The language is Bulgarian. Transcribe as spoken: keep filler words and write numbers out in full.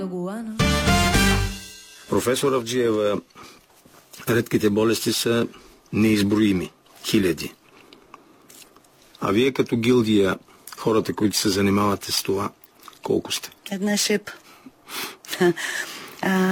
Професор Авджиева, редките болести са неизброими, хиляди. А вие като гилдия, хората, които се занимавате с това, колко сте? Една шеп. А,